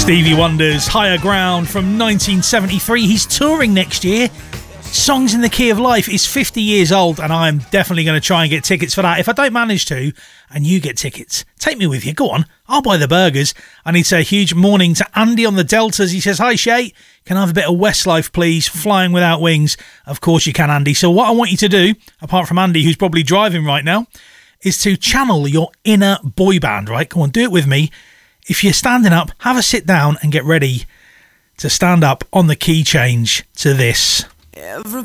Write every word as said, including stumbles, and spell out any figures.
Stevie Wonder's Higher Ground from nineteen seventy-three. He's touring next year. Songs in the Key of Life is fifty years old, and I'm definitely going to try and get tickets for that. If I don't manage to, and you get tickets, take me with you. Go on, I'll buy the burgers. I need to say a huge morning to Andy on the Deltas. He says, hi Shay, can I have a bit of Westlife please? Flying Without Wings. Of course you can, Andy. So what I want you to do, apart from Andy who's probably driving right now, is to channel your inner boy band, right? Go on, do it with me. If you're standing up, have a sit down and get ready to stand up on the key change to this. Everybody